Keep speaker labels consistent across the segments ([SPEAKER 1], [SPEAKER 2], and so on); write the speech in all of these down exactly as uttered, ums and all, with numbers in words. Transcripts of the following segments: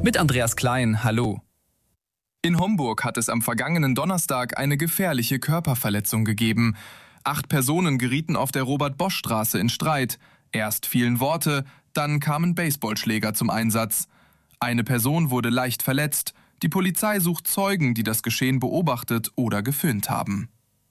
[SPEAKER 1] Mit Andreas Klein, hallo. In Homburg hat es am vergangenen Donnerstag eine gefährliche Körperverletzung gegeben. Acht Personen gerieten auf der Robert-Bosch-Straße in Streit. Erst fielen Worte, dann kamen Baseballschläger zum Einsatz. Eine Person wurde leicht verletzt. Die Polizei sucht Zeugen, die das Geschehen beobachtet oder gefilmt haben.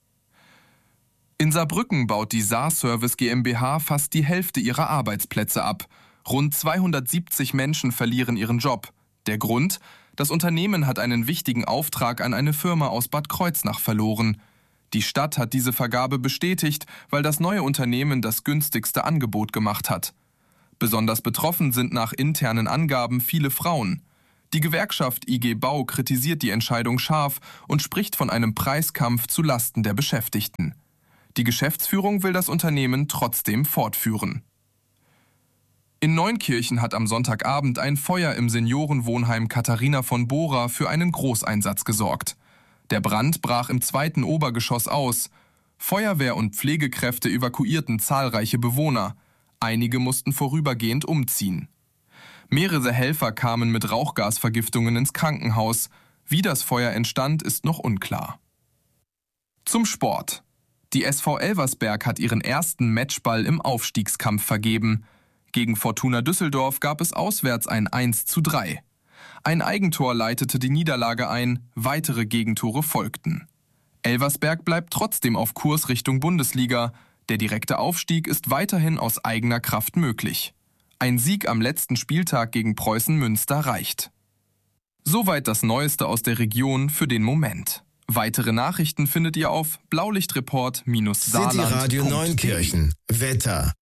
[SPEAKER 1] In Saarbrücken baut die Saar-Service GmbH fast die Hälfte ihrer Arbeitsplätze ab. Rund zweihundertsiebzig Menschen verlieren ihren Job. Der Grund? Das Unternehmen hat einen wichtigen Auftrag an eine Firma aus Bad Kreuznach verloren. Die Stadt hat diese Vergabe bestätigt, weil das neue Unternehmen das günstigste Angebot gemacht hat. Besonders betroffen sind nach internen Angaben viele Frauen. Die Gewerkschaft I G Bau kritisiert die Entscheidung scharf und spricht von einem Preiskampf zu Lasten der Beschäftigten. Die Geschäftsführung will das Unternehmen trotzdem fortführen. In Neunkirchen hat am Sonntagabend ein Feuer im Seniorenwohnheim Katharina von Bora für einen Großeinsatz gesorgt. Der Brand brach im zweiten Obergeschoss aus. Feuerwehr und Pflegekräfte evakuierten zahlreiche Bewohner. Einige mussten vorübergehend umziehen. Mehrere Helfer kamen mit Rauchgasvergiftungen ins Krankenhaus. Wie das Feuer entstand, ist noch unklar. Zum Sport. Die S V Elversberg hat ihren ersten Matchball im Aufstiegskampf vergeben. Gegen Fortuna Düsseldorf gab es auswärts ein eins zu drei. Ein Eigentor leitete die Niederlage ein, weitere Gegentore folgten. Elversberg bleibt trotzdem auf Kurs Richtung Bundesliga. Der direkte Aufstieg ist weiterhin aus eigener Kraft möglich. Ein Sieg am letzten Spieltag gegen Preußen Münster reicht. Soweit das Neueste aus der Region für den Moment. Weitere Nachrichten findet ihr auf blaulichtreport Saarland Punkt de.
[SPEAKER 2] City Radio Neunkirchen. Wetter.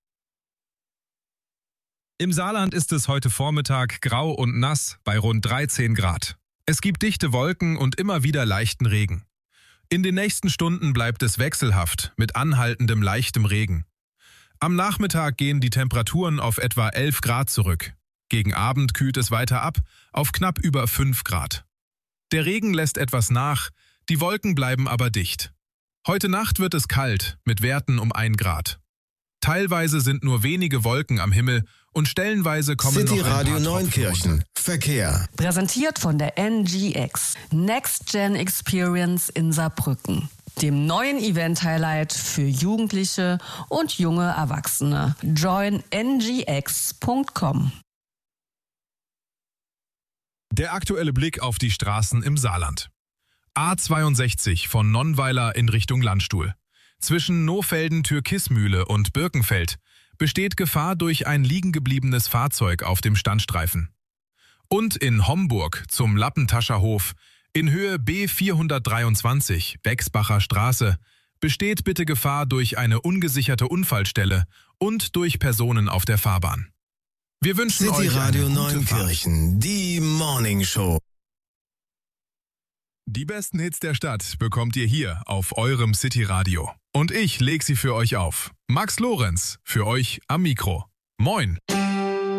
[SPEAKER 3] Im Saarland ist es heute Vormittag grau und nass bei rund dreizehn Grad. Es gibt dichte Wolken und immer wieder leichten Regen. In den nächsten Stunden bleibt es wechselhaft mit anhaltendem leichtem Regen. Am Nachmittag gehen die Temperaturen auf etwa elf Grad zurück. Gegen Abend kühlt es weiter ab auf knapp über fünf Grad. Der Regen lässt etwas nach, die Wolken bleiben aber dicht. Heute Nacht wird es kalt mit Werten um ein Grad. Teilweise sind nur wenige Wolken am Himmel und stellenweise kommen
[SPEAKER 2] City
[SPEAKER 3] noch ein
[SPEAKER 2] Radio
[SPEAKER 3] paar
[SPEAKER 2] Neunkirchen. Verkehr.
[SPEAKER 4] Präsentiert von der N G X. Next Gen Experience in Saarbrücken. Dem neuen Event-Highlight für Jugendliche und junge Erwachsene. join n g x punkt com.
[SPEAKER 3] Der aktuelle Blick auf die Straßen im Saarland. A zweiundsechzig von Nonnweiler in Richtung Landstuhl. Zwischen Nohfelden-Türkismühle und Birkenfeld besteht Gefahr durch ein liegengebliebenes Fahrzeug auf dem Standstreifen. Und in Homburg zum Lappentascher Hof in Höhe B vierhundertdreiundzwanzig, Bexbacher Straße, besteht bitte Gefahr durch eine ungesicherte Unfallstelle und durch Personen auf der Fahrbahn. Wir wünschen
[SPEAKER 2] City
[SPEAKER 3] euch
[SPEAKER 2] Radio
[SPEAKER 3] eine gute
[SPEAKER 2] Neunkirchen,
[SPEAKER 3] Fahrt.
[SPEAKER 2] die Morning Show.
[SPEAKER 3] Die besten Hits der Stadt bekommt ihr hier auf eurem City Radio. Und ich leg sie für euch auf. Max Lorenz, für euch am Mikro. Moin!